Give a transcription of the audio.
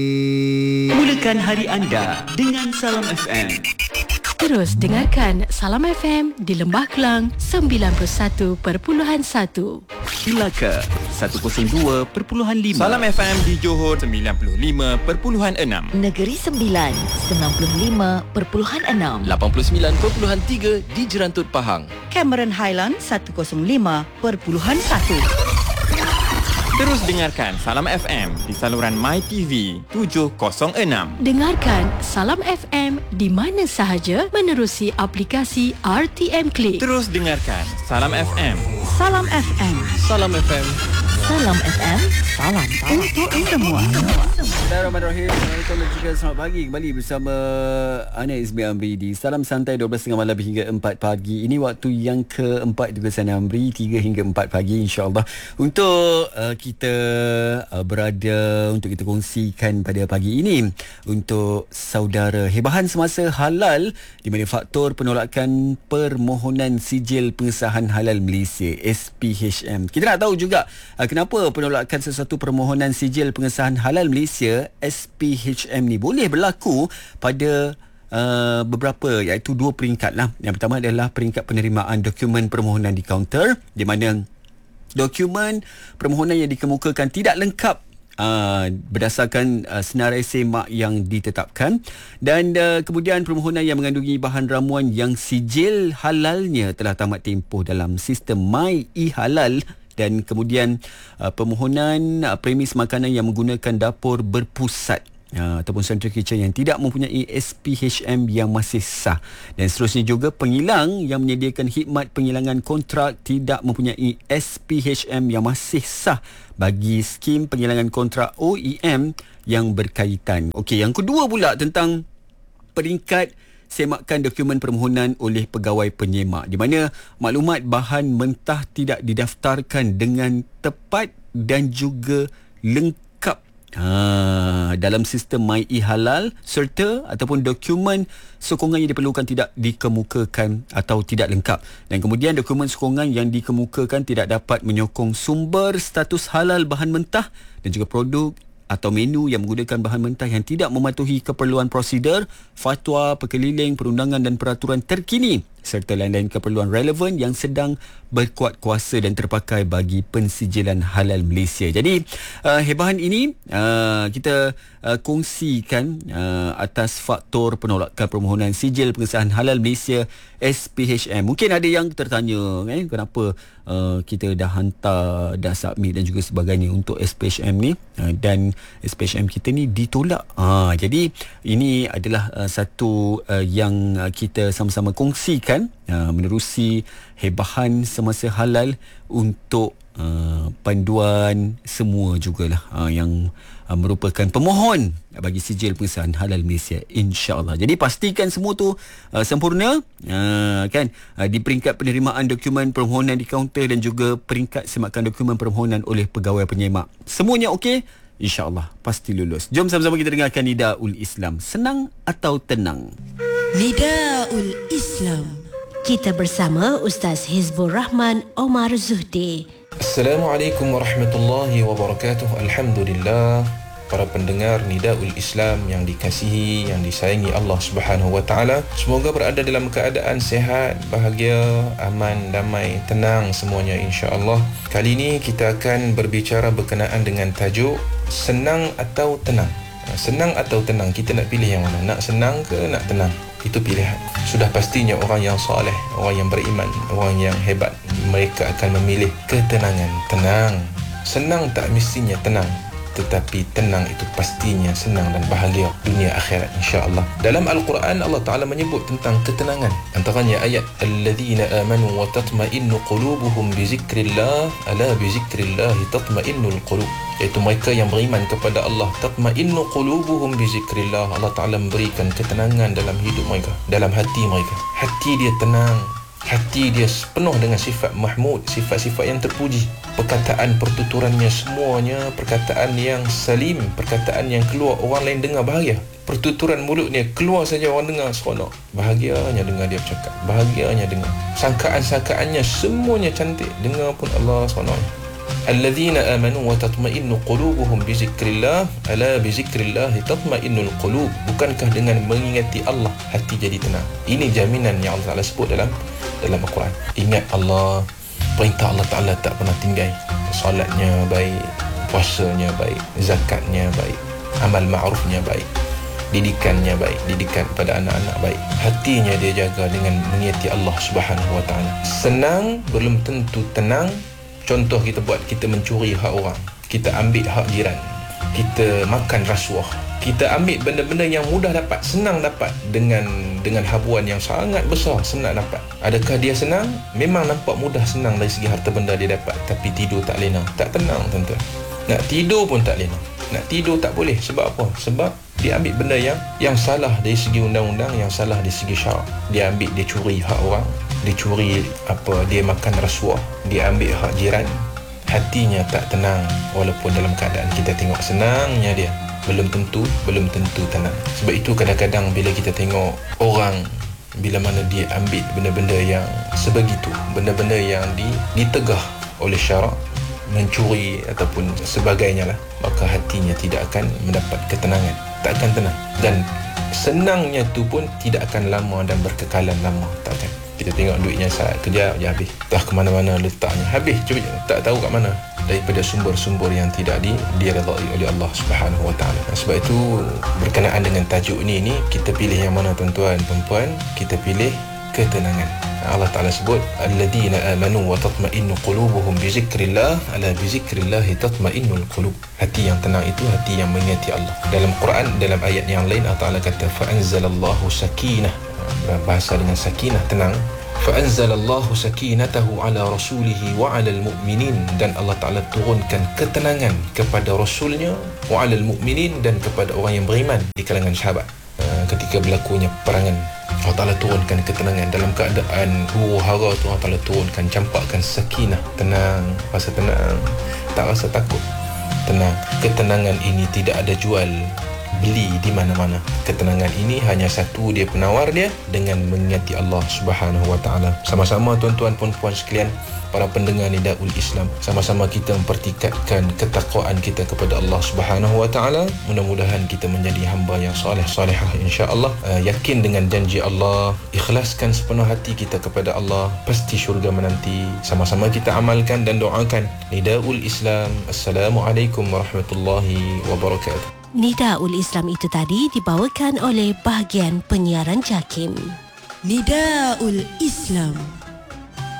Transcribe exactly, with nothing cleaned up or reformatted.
Mulakan hari anda dengan Salam F M. Terus dengarkan Salam F M di Lembah Kelang sembilan puluh satu perpuluhan satu. Melaka seratus dua perpuluhan lima. Salam F M di Johor sembilan puluh lima perpuluhan enam. Negeri Sembilan sembilan puluh lima perpuluhan enam. lapan puluh sembilan perpuluhan tiga di Jerantut Pahang. Cameron Highland seratus lima perpuluhan satu. Terus dengarkan Salam F M di saluran MyTV tujuh kosong enam. Dengarkan Salam F M di mana sahaja menerusi aplikasi R T M Click. Terus dengarkan Salam F M. Salam F M. Salam F M. Salam F M. Salam Untuk semua. Bismillahirrahmanirrahim. Assalamualaikum dan juga selamat pagi kembali bersama Ana Ismi Amri di Salam Santai dua belas tiga puluh malam hingga empat pagi. Ini waktu yang keempat juga saya Amri tiga hingga empat pagi insya-Allah untuk uh, kita uh, berada untuk kita kongsikan pada pagi ini untuk saudara hebahan semasa halal di mana faktor penolakan permohonan sijil pengesahan halal Malaysia S P H M. Kita nak tahu juga uh, kenapa penolakan sesuatu permohonan sijil pengesahan halal Malaysia S P H M ni boleh berlaku pada uh, beberapa iaitu dua peringkat lah. Yang pertama adalah peringkat penerimaan dokumen permohonan di kaunter di mana dokumen permohonan yang dikemukakan tidak lengkap Uh, berdasarkan uh, senarai semak yang ditetapkan dan uh, kemudian permohonan yang mengandungi bahan ramuan yang sijil halalnya telah tamat tempoh dalam sistem My E-Halal dan kemudian uh, permohonan uh, premis makanan yang menggunakan dapur berpusat Uh, ataupun Central Kitchen yang tidak mempunyai S P H M yang masih sah dan seterusnya juga pengilang yang menyediakan khidmat penghilangan kontrak tidak mempunyai S P H M yang masih sah bagi skim penghilangan kontrak O E M yang berkaitan. Okey, yang kedua pula tentang peringkat semakan dokumen permohonan oleh pegawai penyemak di mana maklumat bahan mentah tidak didaftarkan dengan tepat dan juga lengkap Ha, dalam sistem My E-Halal serta ataupun dokumen sokongan yang diperlukan tidak dikemukakan atau tidak lengkap dan kemudian dokumen sokongan yang dikemukakan tidak dapat menyokong sumber status halal bahan mentah dan juga produk atau menu yang menggunakan bahan mentah yang tidak mematuhi keperluan prosedur, fatwa, perkeliling, perundangan dan peraturan terkini serta lain-lain keperluan relevan yang sedang berkuat kuasa dan terpakai bagi pensijilan halal Malaysia. Jadi uh, hebahan ini uh, kita uh, kongsikan uh, atas faktor penolakan permohonan sijil pengesahan halal Malaysia S P H M. Mungkin ada yang tertanya eh, kenapa uh, kita dah hantar, dah submit dan juga sebagainya untuk S P H M ni uh, dan S P H M kita ni ditolak. Uh, jadi ini adalah uh, satu uh, yang uh, kita sama-sama kongsikan Uh, menerusi hebahan semasa halal untuk uh, panduan semua jugalah uh, yang uh, merupakan pemohon bagi sijil pengesahan halal Malaysia insya-Allah. Jadi pastikan semua tu uh, sempurna uh, kan uh, di peringkat penerimaan dokumen permohonan di kaunter dan juga peringkat semakan dokumen permohonan oleh pegawai penyemak. Semuanya okey? InsyaAllah pasti lulus. Jom sama-sama kita dengarkan Nidaul Islam. Senang atau tenang? Nidaul Islam. Kita bersama Ustaz Hizbur Rahman Omar Zuhdi. Assalamualaikum warahmatullahi wabarakatuh. Alhamdulillah. Para pendengar Nidaul Islam yang dikasihi, yang disayangi Allah Subhanahu wa taala, semoga berada dalam keadaan sehat, bahagia, aman, damai, tenang semuanya insya-Allah. Kali ini kita akan berbicara berkenaan dengan tajuk senang atau tenang. Senang atau tenang, kita nak pilih yang mana? Nak senang ke nak tenang? Itu pilihan. Sudah pastinya orang yang soleh, orang yang beriman, orang yang hebat, mereka akan memilih ketenangan. Tenang. Senang tak mestinya tenang, tetapi tenang itu pastinya senang dan bahagia dunia akhirat insya-Allah. Dalam Al-Quran Allah Taala menyebut tentang ketenangan. Antaranya ayat alladzina amanu wa tatma'innu qulubuhum bi zikrillah ala bi zikrillah tatma'innul qulub. Iaitu mereka yang beriman kepada Allah, tatma'innu qulubuhum bi zikrillah. Allah Taala memberikan ketenangan dalam hidup mereka, dalam hati mereka. Hati dia tenang, hati dia penuh dengan sifat mahmud, sifat-sifat yang terpuji. Perkataan pertuturannya semuanya perkataan yang salim, perkataan yang keluar orang lain dengar bahagia. Pertuturan mulutnya keluar saja orang dengar seronok, bahagianya dengar dia bercakap, bahagianya dengar. Sangkaan-sangkaannya semuanya cantik, dengar pun Allah seronok. Alladzina amanu wa tatma'innu qulubuhum bi zikrillah, ala bi zikrillah tatma'innul qulub. Bukankah dengan mengingati Allah hati jadi tenang? Ini jaminan yang Allah Taala sebut dalam dalam Al-Quran. Ingat Allah, perintah Allah Taala tak pernah tinggal. Solatnya baik, puasanya baik, zakatnya baik, amal ma'rufnya baik, didikannya baik, didikan pada anak-anak baik. Hatinya dia jaga dengan mengingati Allah Subhanahu wa taala. Senang belum tentu tenang. Contoh kita buat, kita mencuri hak orang, kita ambil hak jiran, kita makan rasuah, kita ambil benda-benda yang mudah dapat, senang dapat, dengan dengan habuan yang sangat besar, senang dapat. Adakah dia senang? Memang nampak mudah senang dari segi harta benda dia dapat, tapi tidur tak lena, tak tenang tuan-tuan. Nak tidur pun tak lena, nak tidur tak boleh. Sebab apa? Sebab dia ambil benda yang yang salah dari segi undang-undang, yang salah dari segi syarak. Dia ambil, dia curi hak orang, dia curi apa, dia makan rasuah, dia ambil hak jiran. Hatinya tak tenang, walaupun dalam keadaan kita tengok senangnya dia, belum tentu belum tentu tenang. Sebab itu kadang-kadang bila kita tengok orang, bila mana dia ambil benda-benda yang sebegitu, benda-benda yang di, ditegah oleh syarak, mencuri ataupun sebagainya lah, maka hatinya tidak akan mendapat ketenangan, tak akan tenang. Dan senangnya tu pun tidak akan lama dan berkekalan lama, tak akan. Kita tengok duitnya saat kerja je habis, tak ke mana-mana letaknya, habis cuba tak tahu kat mana, daripada sumber-sumber yang tidak di diredai oleh Allah Subhanahu wa taala. Sebab itu berkenaan dengan tajuk ini ni, kita pilih yang mana tuan-tuan perempuan? Kita pilih ketenangan. Allah Taala sebut alladzina amanu wa tatma'innu qulubuhum bi zikrillah, ala bi zikrillah tatma'innul qulub. Hati yang tenang itu hati yang mengingati Allah. Dalam Quran, dalam ayat yang lain Allah Taala kata fa anzalallahu sakinah, bahasa dengan sakinah, tenang. Fa anzalallahu sakinatahu ala rasulihi wa ala almu'minin, dan Allah Taala turunkan ketenangan kepada rasulnya, wa ala almu'minin, dan kepada orang yang beriman di kalangan sahabat. Ketika berlakunya perangan, Allah Ta'ala turunkan ketenangan. Dalam keadaan huru-hara tu Allah Ta'ala turunkan, campakkan sakinah, tenang, rasa tenang, tak rasa takut, tenang. Ketenangan ini tidak ada jual beli di mana-mana. Ketenangan ini hanya satu dia penawar dia, dengan mengingati Allah Subhanahu wa taala. Sama-sama tuan-tuan puan-puan sekalian, para pendengar Nidaul Islam, sama-sama kita mempertikatkan ketakwaan kita kepada Allah Subhanahu wa taala. Mudah-mudahan kita menjadi hamba yang soleh-solehah insya-Allah. Uh, yakin dengan janji Allah, ikhlaskan sepenuh hati kita kepada Allah, pasti syurga menanti. Sama-sama kita amalkan dan doakan. Nidaul Islam. Assalamualaikum warahmatullahi wabarakatuh. Nidaul Islam itu tadi dibawakan oleh bahagian penyiaran JAKIM. Nidaul Islam.